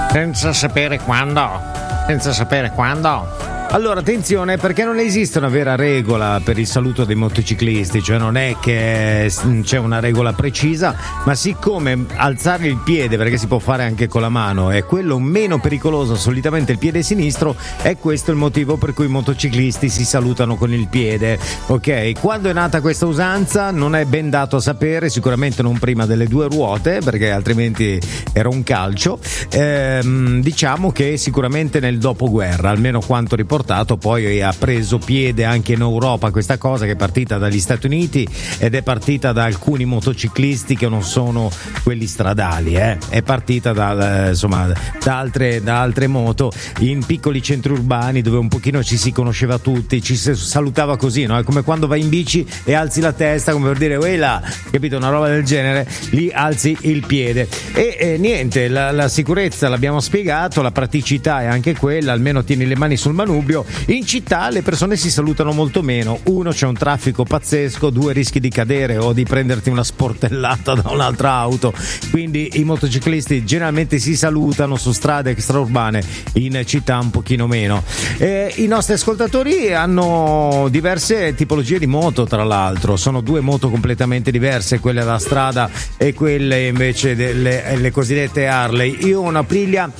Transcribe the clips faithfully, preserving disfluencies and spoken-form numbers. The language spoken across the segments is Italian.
senza sapere quando, senza sapere quando. Allora, attenzione, perché non esiste una vera regola per il saluto dei motociclisti, cioè non è che c'è una regola precisa, ma siccome alzare il piede, perché si può fare anche con la mano, è quello meno pericoloso, solitamente il piede sinistro, è questo il motivo per cui i motociclisti si salutano con il piede, ok? Quando è nata questa usanza non è ben dato a sapere, sicuramente non prima delle due ruote, perché altrimenti era un calcio, ehm, diciamo che sicuramente nel dopoguerra, almeno quanto riportato. Poi ha preso piede anche in Europa questa cosa, che è partita dagli Stati Uniti ed è partita da alcuni motociclisti che non sono quelli stradali, eh. È partita da, insomma, da altre, da altre moto in piccoli centri urbani dove un pochino ci si conosceva tutti, ci si salutava così, no? È come quando vai in bici e alzi la testa come per dire uè là, capito, una roba del genere, lì alzi il piede e, e niente, la, la sicurezza l'abbiamo spiegato, la praticità è anche quella, almeno tieni le mani sul manubrio. In città le persone si salutano molto meno. Uno, c'è un traffico pazzesco, due, rischi di cadere o di prenderti una sportellata da un'altra auto, quindi i motociclisti generalmente si salutano su strade extraurbane, in città un pochino meno. E i nostri ascoltatori hanno diverse tipologie di moto, tra l'altro sono due moto completamente diverse, quelle da strada e quelle invece delle le cosiddette Harley. Io ho una Aprilia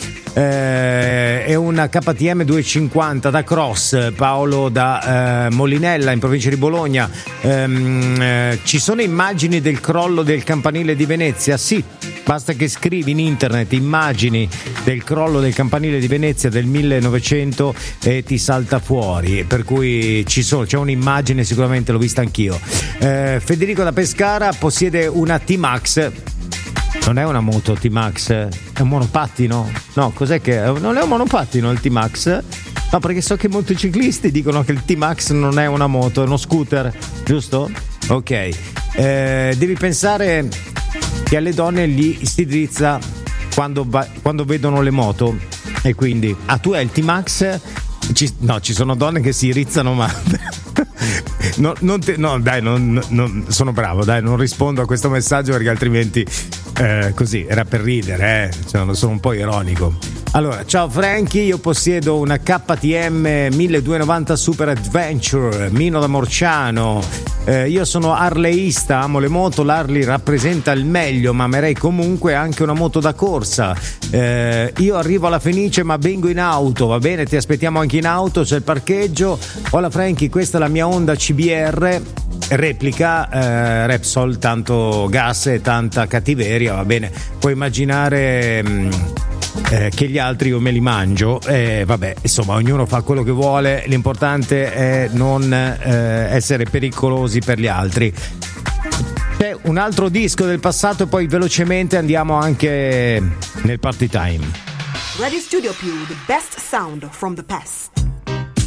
eh, e una K T M duecentocinquanta da cross, Paolo da eh, Molinella in provincia di Bologna. Ehm, eh, ci sono immagini del crollo del campanile di Venezia? Sì, basta che scrivi in internet immagini del crollo del campanile di Venezia del millenovecento e ti salta fuori, per cui ci sono, c'è un'immagine, sicuramente l'ho vista anch'io. eh, Federico da Pescara possiede una T-Max. Non è una moto T-Max, è un monopattino? No, cos'è che è? Non è un monopattino il T-Max? No, perché so che i motociclisti dicono che il T-Max non è una moto, è uno scooter, giusto? Ok, eh, devi pensare che alle donne gli si drizza quando, va, quando vedono le moto, e quindi, ah, tu hai il T-Max? Ci, no, ci sono donne che si rizzano, ma no, non te, no dai, non, non, sono bravo, dai, non rispondo a questo messaggio perché altrimenti eh, così, era per ridere, eh. Cioè, sono un po' ironico. Allora, ciao Frankie, io possiedo una K T M milleduecentonovanta Super Adventure, Mino da Morciano. Eh, io sono harleyista, amo le moto, l'Harley rappresenta il meglio, ma amerei comunque anche una moto da corsa. Eh, io arrivo alla Fenice ma vengo in auto, va bene? Ti aspettiamo anche in auto, c'è il parcheggio. Hola Frankie, questa è la mia Honda C B R replica, eh, Repsol, tanto gas e tanta cattiveria, va bene? Puoi immaginare mh, eh, che gli altri io me li mangio, e eh, vabbè, insomma, ognuno fa quello che vuole, l'importante è non eh, essere pericolosi per gli altri. C'è un altro disco del passato e poi velocemente andiamo anche nel party time. Radio Studio Più, the best sound from the past.